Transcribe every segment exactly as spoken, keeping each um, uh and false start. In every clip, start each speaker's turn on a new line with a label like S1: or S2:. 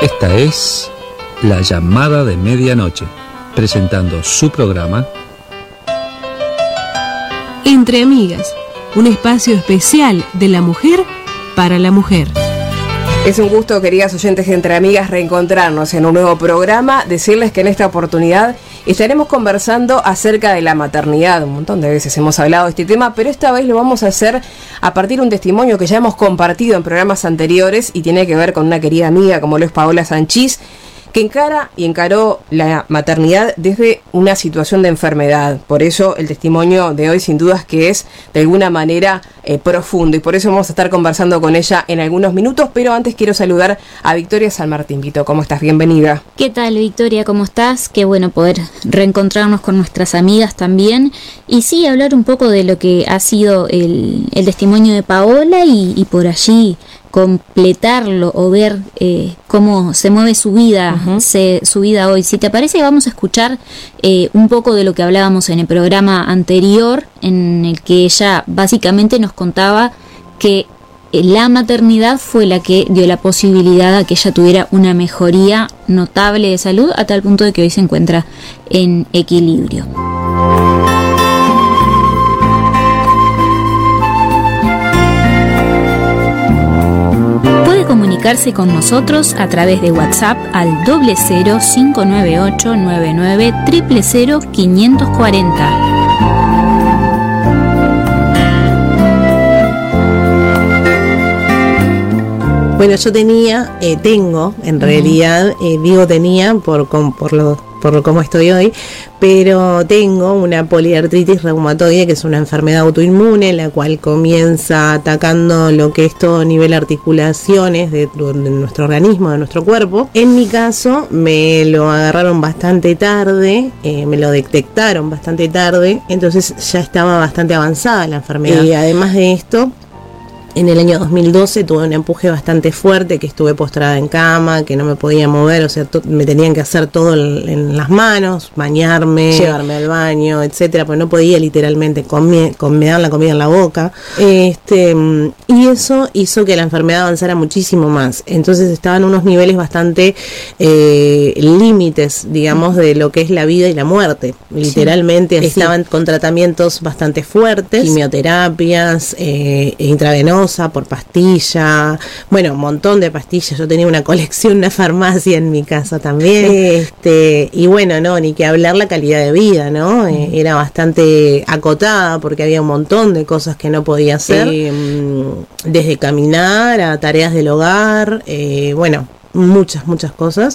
S1: Esta es La Llamada de Medianoche, presentando su programa
S2: Entre Amigas, un espacio especial de la mujer para la mujer.
S3: Es un gusto, queridas oyentes de Entre Amigas, reencontrarnos en un nuevo programa. Decirles que en esta oportunidad estaremos conversando acerca de la maternidad. Un montón de veces hemos hablado de este tema, pero esta vez lo vamos a hacer a partir de un testimonio que ya hemos compartido en programas anteriores y tiene que ver con una querida amiga como lo es Paola Sanchís, que encara y encaró la maternidad desde una situación de enfermedad. Por eso el testimonio de hoy sin dudas que es de alguna manera eh, profundo, y por eso vamos a estar conversando con ella en algunos minutos, pero antes quiero saludar a Victoria San Martín. Vito, ¿cómo estás? Bienvenida.
S4: ¿Qué tal, Victoria? ¿Cómo estás? Qué bueno poder reencontrarnos con nuestras amigas también, y sí, hablar un poco de lo que ha sido el, el testimonio de Paola y, y por allí completarlo o ver eh, cómo se mueve su vida, uh-huh. se, su vida hoy. Si te parece, vamos a escuchar eh, un poco de lo que hablábamos en el programa anterior, en el que ella básicamente nos contaba que la maternidad fue la que dio la posibilidad a que ella tuviera una mejoría notable de salud, a tal punto de que hoy se encuentra en equilibrio. Comunicarse con nosotros a través de WhatsApp al doble cero cinco nueve ocho nueve nueve cero cero quinientos cuarenta.
S5: Bueno, yo tenía, eh, tengo, en uh-huh. realidad, eh, digo tenía por, con, por lo por cómo estoy hoy, pero tengo una poliartritis reumatoide, que es una enfermedad autoinmune, la cual comienza atacando lo que es todo nivel articulaciones de, de nuestro organismo, de nuestro cuerpo. En mi caso, me lo agarraron bastante tarde, eh, me lo detectaron bastante tarde, entonces ya estaba bastante avanzada la enfermedad. Y además de esto, en el año dos mil doce tuve un empuje bastante fuerte, que estuve postrada en cama, que no me podía mover, o sea, to- me tenían que hacer todo en, en las manos, bañarme, llevarme al baño, etcétera, pues no podía literalmente comer, com- me daban la comida en la boca. Este, y eso hizo que la enfermedad avanzara muchísimo más. Entonces estaban unos niveles bastante eh, límites, digamos, de lo que es la vida y la muerte. Literalmente sí. Estaban con tratamientos bastante fuertes, quimioterapias, eh, intravenosos, por pastilla, bueno, un montón de pastillas. Yo tenía una colección, una farmacia en mi casa también. Este, y bueno, no, ni que hablar la calidad de vida, ¿no? Eh, era bastante acotada porque había un montón de cosas que no podía hacer, eh, desde caminar a tareas del hogar, eh, bueno, muchas, muchas cosas.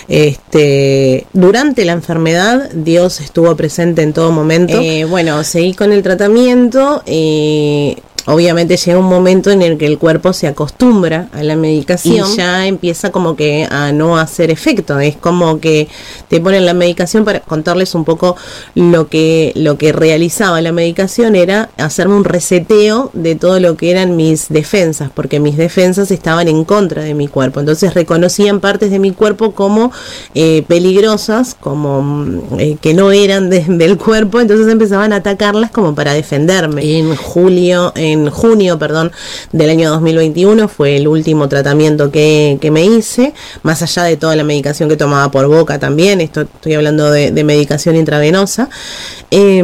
S5: Este, durante la enfermedad, Dios estuvo presente en todo momento. Eh, bueno, seguí con el tratamiento. Eh, Obviamente llega un momento en el que el cuerpo se acostumbra a la medicación y ya empieza como que a no hacer efecto. Es como que te ponen la medicación. Para contarles un poco lo que lo que realizaba la medicación, era hacerme un reseteo de todo lo que eran mis defensas, porque mis defensas estaban en contra de mi cuerpo. Entonces reconocían partes de mi cuerpo como eh, peligrosas, como eh, que no eran de, del cuerpo. Entonces empezaban a atacarlas como para defenderme. En julio, en En junio, perdón, del año dos mil veintiuno fue el último tratamiento que, que me hice, más allá de toda la medicación que tomaba por boca también. Esto estoy hablando de, de medicación intravenosa. Eh,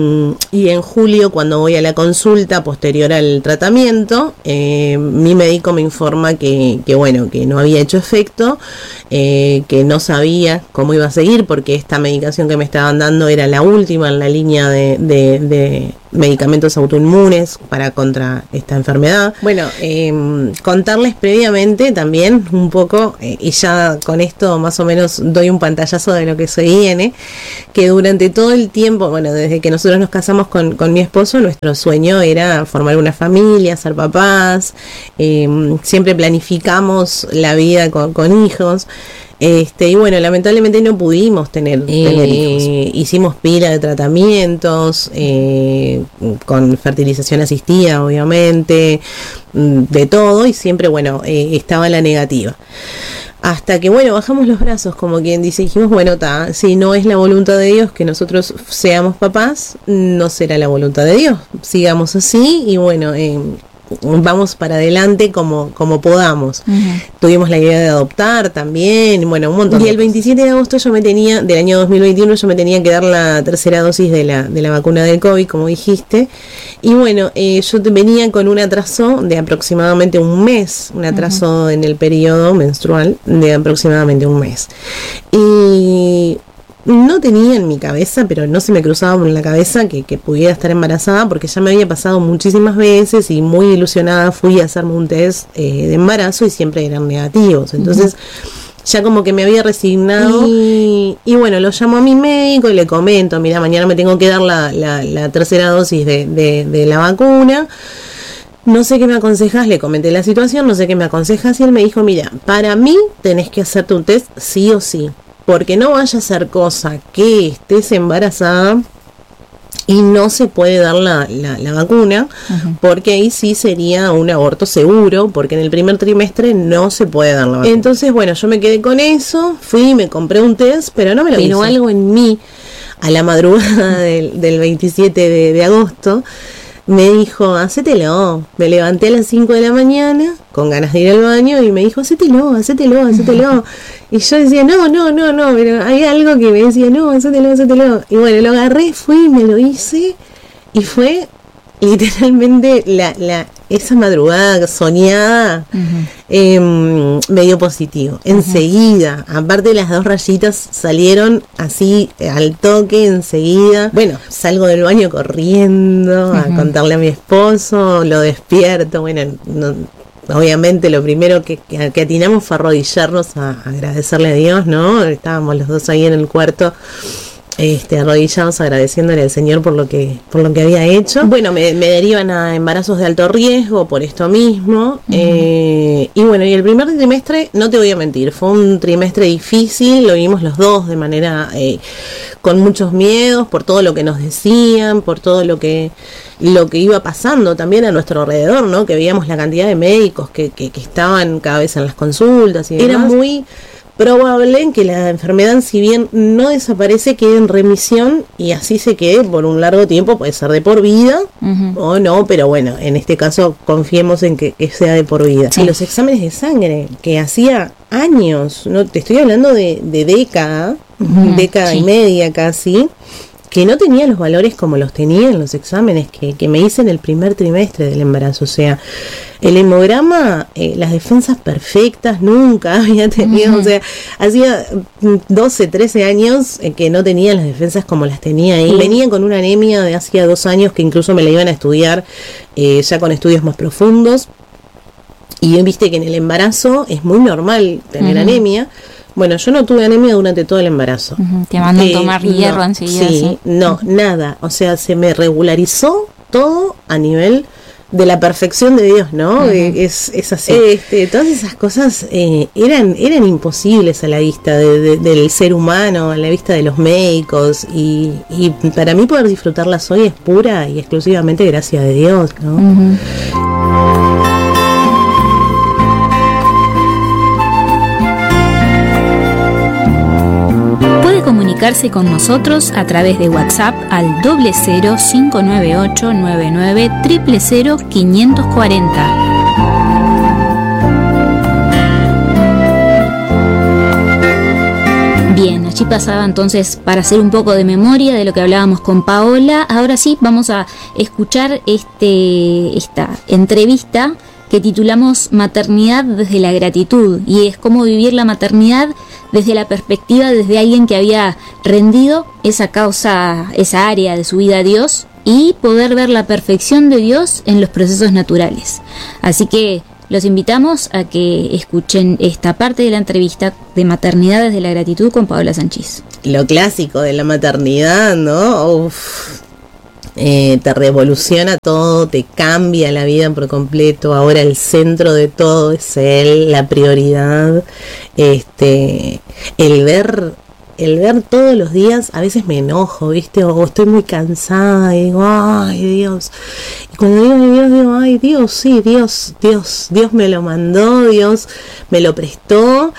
S5: y en julio, cuando voy a la consulta posterior al tratamiento, eh, mi médico me informa que, que bueno, que no había hecho efecto, eh, que no sabía cómo iba a seguir, porque esta medicación que me estaban dando era la última en la línea de, de, de medicamentos autoinmunes para contra esta enfermedad. Bueno, eh, contarles previamente también un poco, eh, y ya con esto más o menos doy un pantallazo de lo que se viene, que durante todo el tiempo, bueno, desde que nosotros nos casamos con, con mi esposo, nuestro sueño era formar una familia, ser papás, eh, siempre planificamos la vida con, con hijos. Este, y bueno, lamentablemente no pudimos tener, eh, tener hijos. Hicimos pila de tratamientos, eh, con fertilización asistida, obviamente, de todo, y siempre, bueno, eh, estaba la negativa. Hasta que, bueno, bajamos los brazos, como quien dice, dijimos, bueno, ta, si no es la voluntad de Dios que nosotros seamos papás, no será la voluntad de Dios. Sigamos así, y bueno, eh, vamos para adelante como, como podamos. Uh-huh. Tuvimos la idea de adoptar también, bueno, un montón. Y el veintisiete de agosto yo me tenía, del año dos mil veintiuno, yo me tenía que dar la tercera dosis de la, de la vacuna del COVID, como dijiste. Y bueno, eh, yo te venía con un atraso de aproximadamente un mes, un atraso uh-huh. en el periodo menstrual de aproximadamente un mes. Y no tenía en mi cabeza, pero no se me cruzaba por la cabeza que, que pudiera estar embarazada, porque ya me había pasado muchísimas veces y muy ilusionada fui a hacerme un test eh, de embarazo y siempre eran negativos. Entonces uh-huh. ya como que me había resignado y, y bueno, lo llamo a mi médico y le comento, mira, mañana me tengo que dar la, la, la tercera dosis de, de, de la vacuna. No sé qué me aconsejas, le comenté la situación, no sé qué me aconsejas y él me dijo, mira, para mí tenés que hacerte un test sí o sí. Porque no vaya a ser cosa que estés embarazada y no se puede dar la, la, la vacuna, uh-huh. porque ahí sí sería un aborto seguro, porque en el primer trimestre no se puede dar la vacuna. Entonces, bueno, yo me quedé con eso, fui y me compré un test, pero no me lo hice. Pero algo en mí, a la madrugada del, del veintisiete de, de agosto, me dijo, hacételo. Me levanté a las cinco de la mañana con ganas de ir al baño y me dijo, hacételo, hacételo, hacételo. Y yo decía, no, no, no, no, pero hay algo que me decía, no, hacételo, hacételo. Y bueno, lo agarré, fui, me lo hice y fue literalmente la, la esa madrugada soñada uh-huh. eh, me dio positivo. Uh-huh. Enseguida, aparte las dos rayitas salieron así al toque, enseguida. Bueno, salgo del baño corriendo uh-huh. a contarle a mi esposo, lo despierto, bueno, no, obviamente lo primero que, que, que atinamos fue arrodillarnos a, a agradecerle a Dios, ¿no? Estábamos los dos ahí en el cuarto, este, arrodillados agradeciéndole al Señor por lo que por lo que había hecho. Bueno, me, me derivan a embarazos de alto riesgo por esto mismo. Uh-huh. eh, y bueno, y el primer trimestre, no te voy a mentir, fue un trimestre difícil, lo vimos los dos de manera eh, con muchos miedos por todo lo que nos decían, por todo lo que lo que iba pasando también a nuestro alrededor, ¿no? Que veíamos la cantidad de médicos que, que, que estaban cada vez en las consultas y demás. Era muy probable que la enfermedad, si bien no desaparece, quede en remisión y así se quede por un largo tiempo, puede ser de por vida uh-huh. o no, pero bueno, en este caso confiemos en que, que sea de por vida. Sí. Y los exámenes de sangre, que hacía años, no te estoy hablando de, de década, uh-huh. década sí. y media casi, que no tenía los valores como los tenía en los exámenes que, que me hice en el primer trimestre del embarazo. O sea, el hemograma, eh, las defensas perfectas, nunca había tenido, uh-huh. o sea, hacía doce, trece años eh, que no tenía las defensas como las tenía ahí. Uh-huh. Venía con una anemia de hacía dos años que incluso me la iban a estudiar eh, ya con estudios más profundos. Y viste que en el embarazo es muy normal tener uh-huh. anemia. Bueno, yo no tuve anemia durante todo el embarazo. Uh-huh.
S4: Te mandan
S5: eh,
S4: tomar hierro
S5: no,
S4: enseguida.
S5: Sí, ¿sí? no, uh-huh. nada. O sea, se me regularizó todo a nivel de la perfección de Dios, ¿no? Uh-huh. Eh, es, es así. Este, todas esas cosas eh, eran eran imposibles a la vista de, de, del ser humano, a la vista de los médicos. Y, y para mí poder disfrutarlas hoy es pura y exclusivamente gracia de Dios, ¿no? Uh-huh.
S4: Comunicarse con nosotros a través de WhatsApp al doble cero cinco nueve ocho nueve nueve cero cero quinientos cuarenta. Bien, allí pasaba entonces para hacer un poco de memoria de lo que hablábamos con Paola. Ahora sí vamos a escuchar este esta entrevista que titulamos Maternidad desde la gratitud, y es cómo vivir la maternidad desde la perspectiva desde alguien que había rendido esa causa, esa área de su vida a Dios, y poder ver la perfección de Dios en los procesos naturales. Así que los invitamos a que escuchen esta parte de la entrevista de Maternidad desde la gratitud con Paola Sanchís.
S5: Lo clásico de la maternidad, ¿no? Uf. Eh, te revoluciona todo, te cambia la vida por completo. Ahora el centro de todo es él, la prioridad, este, el ver, el ver todos los días. A veces me enojo, viste, o estoy muy cansada y digo, ay Dios. Y cuando digo ay Dios, digo, ay Dios, sí, Dios, Dios, Dios me lo mandó, Dios me lo prestó.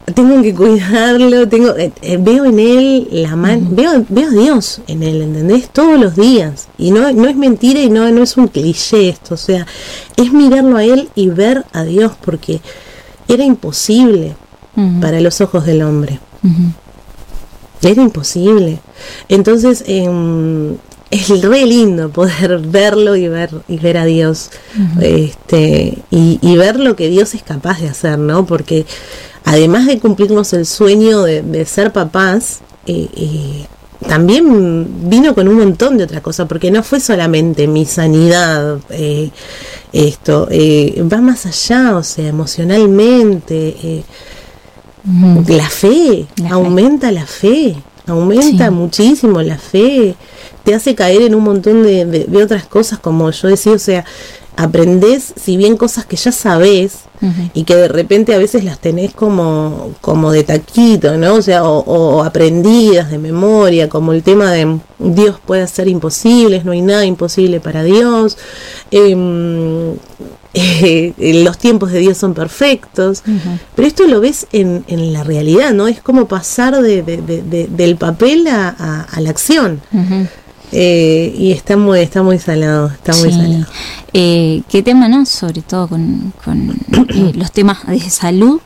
S5: tengo que cuidarlo, tengo eh, eh, veo en él la mano, uh-huh. veo, veo a Dios en él, ¿entendés? Todos los días. Y no, no es mentira y no, no es un cliché esto, o sea, es mirarlo a él y ver a Dios, porque era imposible uh-huh. para los ojos del hombre. Uh-huh. Era imposible. Entonces, eh, es re lindo poder verlo y ver y ver a Dios, uh-huh. este y, y ver lo que Dios es capaz de hacer, ¿no? Porque además de cumplirnos el sueño de, de ser papás, eh, eh, también vino con un montón de otra cosa, porque no fue solamente mi sanidad, eh, esto eh, va más allá, o sea, emocionalmente, eh, uh-huh. la fe, la aumenta fe. la fe, aumenta sí. muchísimo la fe, te hace caer en un montón de, de, de otras cosas, como yo decía, o sea, aprendés, si bien cosas que ya sabés, uh-huh. y que de repente a veces las tenés como, como de taquito, ¿no? O sea, o, o aprendidas de memoria, como el tema de Dios puede hacer imposibles, no hay nada imposible para Dios, eh, eh, los tiempos de Dios son perfectos, uh-huh. pero esto lo ves en, en la realidad, ¿no? Es como pasar de, de, de, de, del papel a, a, a la acción. Uh-huh. Eh, y está muy está muy salado, está muy sí. salado.
S4: Eh, ¿Qué tema, no? Sobre todo con, con eh, los temas de salud.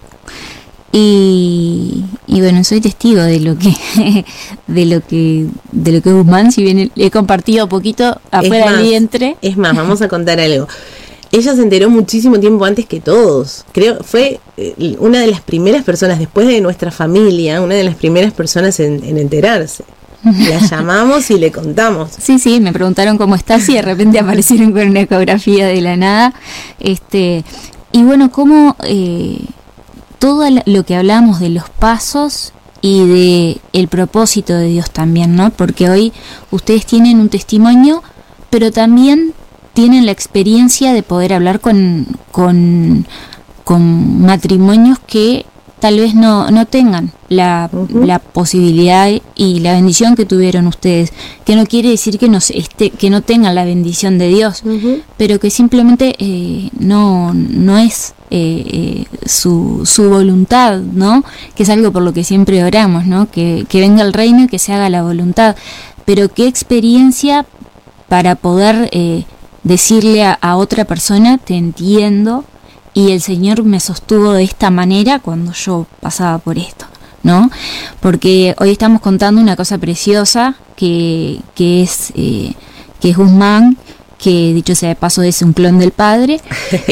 S4: Y, y bueno, soy testigo de lo que de lo que de lo que Guzmán, si bien he compartido poquito afuera del vientre.
S5: Es más, vamos a contar algo. Ella se enteró muchísimo tiempo antes que todos. Creo fue eh, una de las primeras personas, después de nuestra familia, una de las primeras personas en, en enterarse. La llamamos y le contamos.
S4: Sí, sí, me preguntaron cómo estás y de repente aparecieron con una ecografía de la nada. Este, y bueno, cómo eh, todo lo que hablamos de los pasos y de el propósito de Dios también, ¿no? Porque hoy ustedes tienen un testimonio, pero también tienen la experiencia de poder hablar con, con, con matrimonios que tal vez no, no tengan la, uh-huh. la posibilidad y la bendición que tuvieron ustedes, que no quiere decir que no, esté, que no tengan la bendición de Dios, uh-huh. pero que simplemente eh, no, no es eh, eh, su, su voluntad, ¿no? Que es algo por lo que siempre oramos, ¿no? Que, que venga el reino y que se haga la voluntad. Pero qué experiencia para poder eh, decirle a, a otra persona, te entiendo, y el Señor me sostuvo de esta manera cuando yo pasaba por esto, ¿no? Porque hoy estamos contando una cosa preciosa que, que es eh, que es Guzmán, que dicho sea de paso es un clon del padre.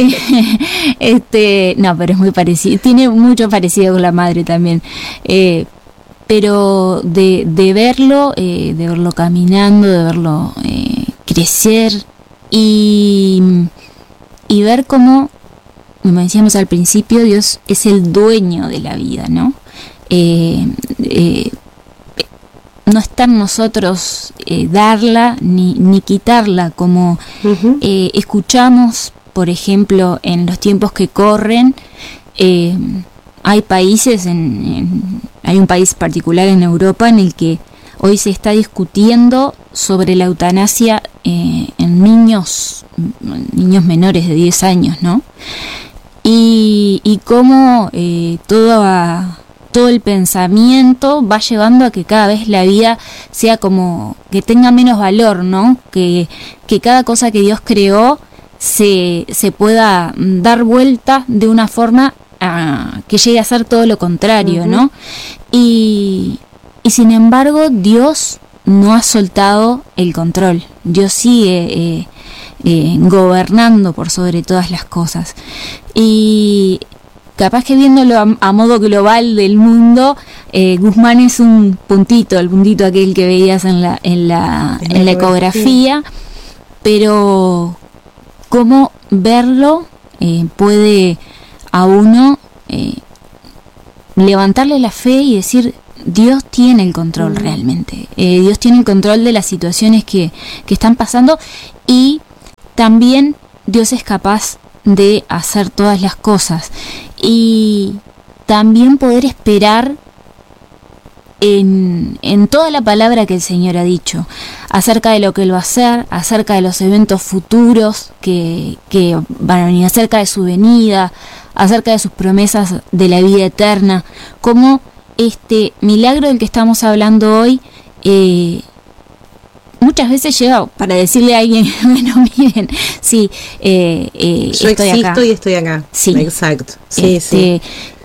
S4: este no, pero es muy parecido, tiene mucho parecido con la madre también. Eh, pero de, de verlo, eh, de verlo caminando, de verlo eh, crecer y, y ver cómo, como decíamos al principio, Dios es el dueño de la vida, ¿no? Eh, eh, no está en nosotros eh, darla ni, ni quitarla, como uh-huh. eh, escuchamos, por ejemplo, en los tiempos que corren. Eh, hay países, en, en, hay un país particular en Europa en el que hoy se está discutiendo sobre la eutanasia eh, en niños, niños menores de diez años, ¿no? Y, y cómo eh, todo, a, todo el pensamiento va llevando a que cada vez la vida sea como que tenga menos valor, ¿no? Que, que cada cosa que Dios creó se, se pueda dar vuelta de una forma a, que llegue a ser todo lo contrario, uh-huh. ¿no? Y, y sin embargo Dios no ha soltado el control. Dios sigue eh, eh, gobernando por sobre todas las cosas. Y capaz que viéndolo a, a modo global del mundo, eh, Guzmán es un puntito, el puntito aquel que veías en la en la, en la ecografía, pero cómo verlo eh, puede a uno eh, levantarle la fe y decir, Dios tiene el control mm. realmente, eh, Dios tiene el control de las situaciones que, que están pasando, y también Dios es capaz de hacer todas las cosas, y también poder esperar en, en toda la palabra que el Señor ha dicho acerca de lo que Él va a hacer, acerca de los eventos futuros que, que van a venir, acerca de su venida, acerca de sus promesas de la vida eterna, cómo este milagro del que estamos hablando hoy eh, muchas veces llega para decirle a alguien, bueno, miren, sí, eh, eh,
S5: yo
S4: estoy
S5: existo
S4: acá.
S5: y estoy acá.
S4: Sí,
S5: exacto. Sí,
S4: este,
S5: sí.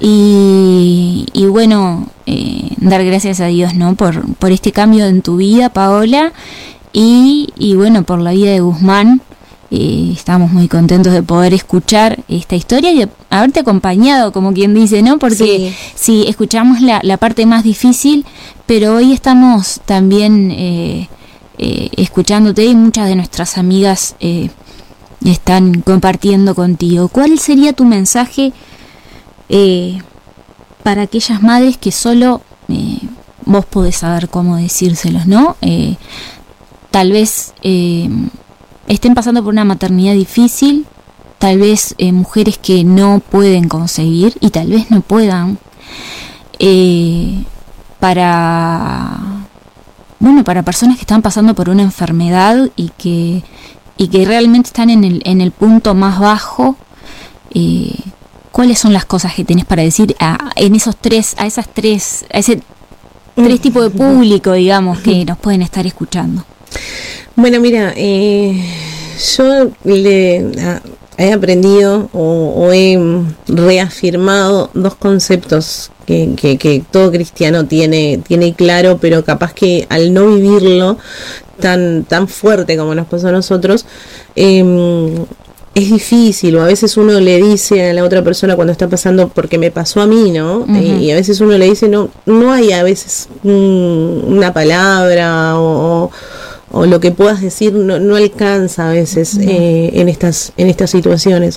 S4: Y, y bueno, eh, dar gracias a Dios, ¿no? Por, por este cambio en tu vida, Paola, y, y bueno, por la vida de Guzmán. Eh, estamos muy contentos de poder escuchar esta historia y de haberte acompañado, como quien dice, ¿no? Porque sí, sí escuchamos la, la parte más difícil, pero hoy estamos también eh, eh, escuchándote y muchas de nuestras amigas eh, están compartiendo contigo. ¿Cuál sería tu mensaje eh, para aquellas madres que solo eh, vos podés saber cómo decírselos, ¿no? Eh, tal vez... Eh, estén pasando por una maternidad difícil, tal vez eh, mujeres que no pueden conseguir y tal vez no puedan, eh, para bueno para personas que están pasando por una enfermedad y que y que realmente están en el en el punto más bajo. Eh, ¿cuáles son las cosas que tenés para decir a, en esos tres a esas tres a ese tres tipos de público, digamos, que nos pueden estar escuchando?
S5: Bueno, mira, eh, yo le, a, he aprendido o, o he reafirmado dos conceptos que, que, que todo cristiano tiene, tiene claro, pero capaz que al no vivirlo tan, tan fuerte como nos pasó a nosotros, eh, es difícil, o a veces uno le dice a la otra persona cuando está pasando, porque me pasó a mí, ¿no? Uh-huh. Eh, y a veces uno le dice, no, no hay a veces un, una palabra o... o o lo que puedas decir no, no alcanza a veces no. eh, en estas en estas situaciones.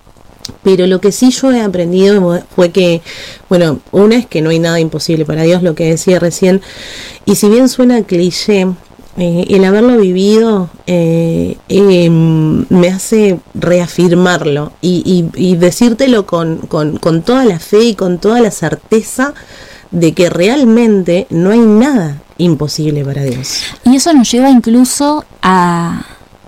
S5: Pero lo que sí yo he aprendido fue que, bueno, una es que no hay nada imposible para Dios, lo que decía recién, y si bien suena cliché, eh, el haberlo vivido eh, eh, me hace reafirmarlo y, y, y decírtelo con, con, con toda la fe y con toda la certeza de que realmente no hay nada imposible para Dios.
S4: Y eso nos lleva incluso a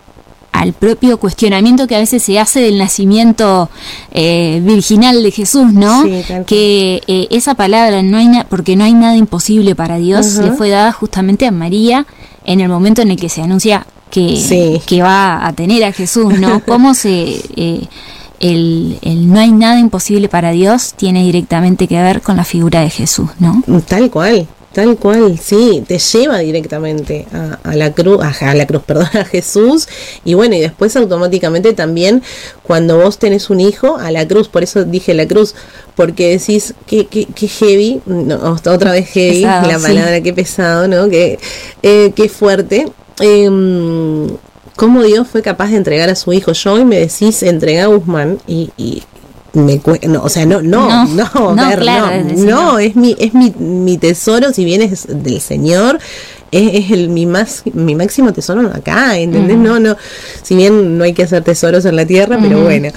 S4: al propio cuestionamiento que a veces se hace del nacimiento eh, virginal de Jesús, ¿no? Sí, que eh, esa palabra no hay na- porque no hay nada imposible para Dios, uh-huh. le fue dada justamente a María en el momento en el que se anuncia que, sí. que va a tener a Jesús, ¿no? Cómo se eh, el, el no hay nada imposible para Dios tiene directamente que ver con la figura de Jesús, ¿no?
S5: Tal cual. Tal cual, sí, te lleva directamente a, a la cruz, a, a la cruz, perdón, a Jesús, y bueno, y después automáticamente también cuando vos tenés un hijo, a la cruz, por eso dije la cruz, porque decís que, que, que heavy, no, otra vez heavy, pesado, la palabra sí. que pesado, ¿no? Que, eh, que fuerte. Eh, cómo Dios fue capaz de entregar a su hijo. Yo hoy me decís entregar a Guzmán y, y me no, o sea, no, no, no, no,
S4: no,
S5: ver,
S4: claro,
S5: no,
S4: es,
S5: no, es mi, es mi, mi tesoro, si bien es del Señor, es, es el mi más, mi máximo tesoro acá, ¿entendés? Uh-huh. No, no, si bien no hay que hacer tesoros en la tierra, uh-huh. pero bueno,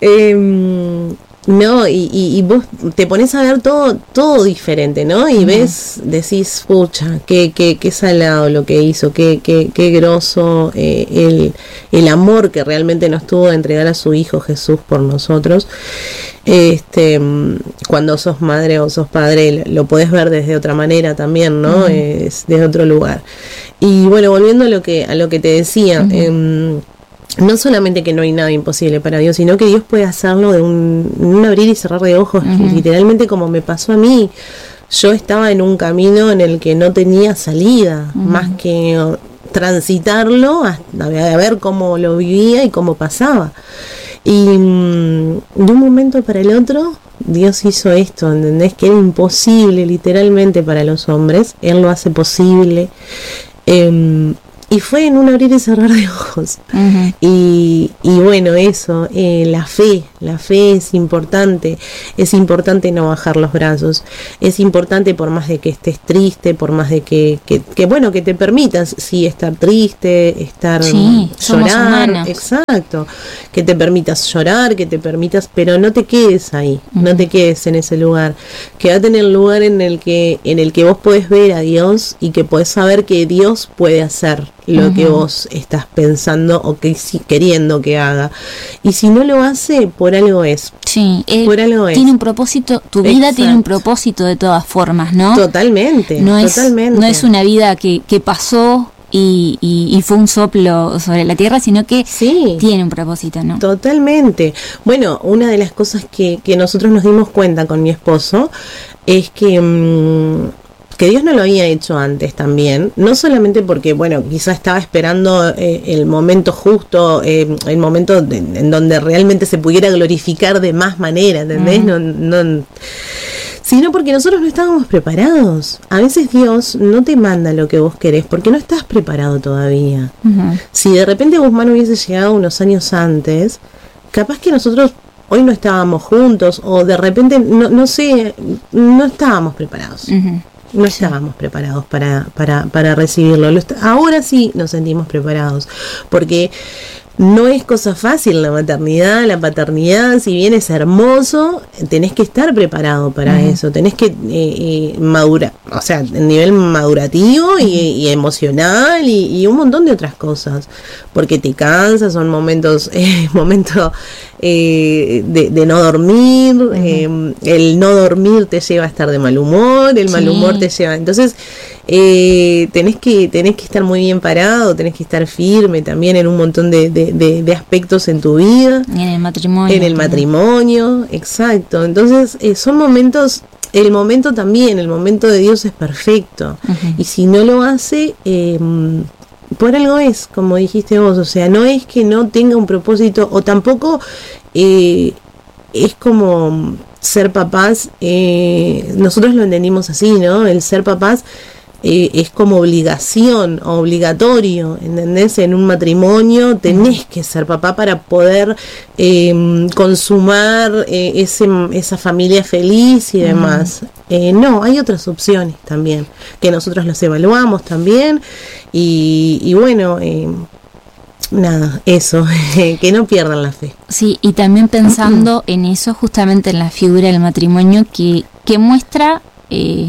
S5: eh, no, y, y, y vos te pones a ver todo, todo diferente, ¿no? Y uh-huh. ves, decís, pucha, qué, qué, qué salado lo que hizo, qué, qué, qué groso eh, el, el amor que realmente nos tuvo de entregar a su hijo Jesús por nosotros. Este, cuando sos madre o sos padre, lo podés ver desde otra manera también, ¿no? Uh-huh. Es desde otro lugar. Y bueno, volviendo a lo que, a lo que te decía, uh-huh. eh, no solamente que no hay nada imposible para Dios, sino que Dios puede hacerlo de un, un abrir y cerrar de ojos, uh-huh. literalmente como me pasó a mí. Yo estaba en un camino en el que no tenía salida, uh-huh. más que transitarlo, a, a ver cómo lo vivía y cómo pasaba. Y um, de un momento para el otro, Dios hizo esto, ¿entendés? Que era imposible literalmente para los hombres, Él lo hace posible. Eh, Y fue en un abrir y cerrar de ojos. Uh-huh. Y, y bueno, eso, eh, la fe, la fe es importante. Es importante no bajar los brazos. Es importante por más de que estés triste, por más de que, que, que bueno, que te permitas, sí, estar triste, estar
S4: sí,
S5: llorar. Exacto. Que te permitas llorar, que te permitas, pero no te quedes ahí, uh-huh. no te quedes en ese lugar. Quédate en el lugar en el que, en el que vos podés ver a Dios y que podés saber que Dios puede hacer lo
S4: uh-huh.
S5: que vos estás pensando o que si, queriendo que haga. Y si no lo hace, por algo es.
S4: Sí, eh,
S5: por algo es.
S4: Tiene un propósito, tu vida
S5: Exacto.
S4: tiene un propósito de todas formas, ¿no?
S5: Totalmente,
S4: no es,
S5: totalmente.
S4: No es una vida que, que pasó y, y, y fue un soplo sobre la tierra, sino que
S5: sí,
S4: tiene un propósito, ¿no?
S5: Totalmente. Bueno, una de las cosas que, que nosotros nos dimos cuenta con mi esposo es que... Mmm, que Dios no lo había hecho antes también, no solamente porque, bueno, quizás estaba esperando eh, el momento justo, eh, el momento de, en donde realmente se pudiera glorificar de más manera, ¿entendés? Uh-huh. No, no, sino porque nosotros no estábamos preparados. A veces Dios no te manda lo que vos querés porque no estás preparado todavía. Uh-huh. Si de repente Guzmán hubiese llegado unos años antes, capaz que nosotros hoy no estábamos juntos o de repente, no, no sé, no estábamos preparados. Uh-huh. No estábamos sí. preparados para, para, para recibirlo. Ahora sí nos sentimos preparados, porque no es cosa fácil la maternidad, la paternidad, si bien es hermoso, tenés que estar preparado para uh-huh. eso, tenés que eh, eh, madurar, o sea, el nivel madurativo uh-huh. y, y emocional y, y un montón de otras cosas, porque te cansas, son momentos, eh, momentos eh, de, de no dormir, uh-huh. eh, el no dormir te lleva a estar de mal humor, el sí. mal humor te lleva, entonces eh, tenés que tenés que estar muy bien parado, tenés que estar firme también en un montón de, de, de, de aspectos en tu vida,
S4: y en el matrimonio
S5: en el también. matrimonio, exacto, entonces eh, son momentos, el momento también, el momento de Dios es perfecto, uh-huh. y si no lo hace, eh, por algo es, como dijiste vos, o sea, no es que no tenga un propósito, o tampoco eh, es como ser papás, eh, nosotros lo entendimos así, ¿no? El ser papás eh, es como obligación, obligatorio, ¿entendés? En un matrimonio tenés que ser papá para poder eh, consumar eh, ese, esa familia feliz y demás. Uh-huh. Eh, no, hay otras opciones también, que nosotros las evaluamos también, y, y bueno, eh, nada, eso, que no pierdan la fe.
S4: Sí, y también pensando en eso, justamente en la figura del matrimonio que, que muestra... Eh,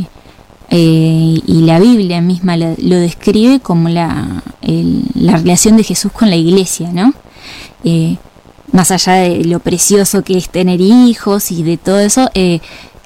S4: Eh, y la Biblia misma lo, lo describe como la, el, la relación de Jesús con la iglesia, ¿no? Eh, más allá de lo precioso que es tener hijos y de todo eso, eh,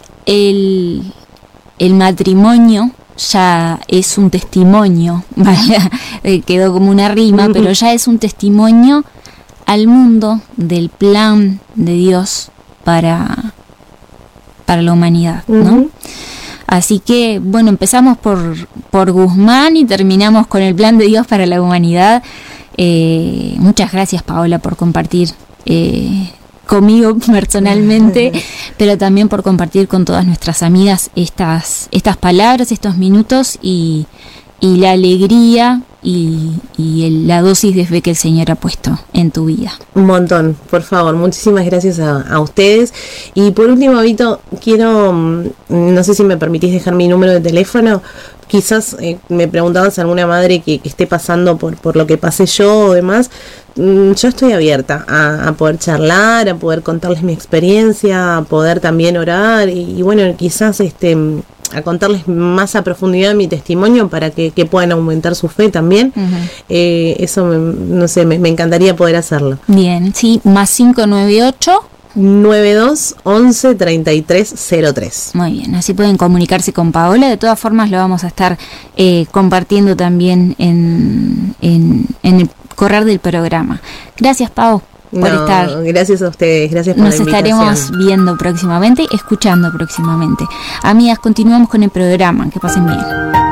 S4: el, el matrimonio ya es un testimonio, ¿vale? eh, quedó como una rima, uh-huh. pero ya es un testimonio al mundo del plan de Dios para, para la humanidad, ¿no? Uh-huh. Así que, bueno, empezamos por, por Guzmán y terminamos con el plan de Dios para la humanidad. Eh, muchas gracias, Paola, por compartir eh, conmigo personalmente, pero también por compartir con todas nuestras amigas estas, estas palabras, estos minutos y, y la alegría y, y el, la dosis de fe que el Señor ha puesto en tu vida.
S5: Un montón, por favor, muchísimas gracias a, a ustedes. Y por último, Vito, quiero, no sé si me permitís dejar mi número de teléfono. Quizás eh, me preguntabas a alguna madre que, que esté pasando por, por lo que pasé yo o demás. Mm, yo estoy abierta a, a poder charlar, a poder contarles mi experiencia, a poder también orar y, y bueno, quizás este a contarles más a profundidad mi testimonio para que, que puedan aumentar su fe también. Uh-huh. Eh, eso, me, no sé, me, me encantaría poder hacerlo.
S4: Bien, sí, más cinco nueve ocho
S5: nueve dos once treinta y tres cero tres.
S4: Muy bien, así pueden comunicarse con Paola. De todas formas lo vamos a estar eh, compartiendo también en, en, en el correr del programa. Gracias, Pau, por
S5: no,
S4: estar.
S5: Gracias a ustedes, gracias por
S4: Nos
S5: la invitación.
S4: Nos estaremos viendo próximamente, escuchando próximamente. Amigas, continuamos con el programa. Que pasen bien.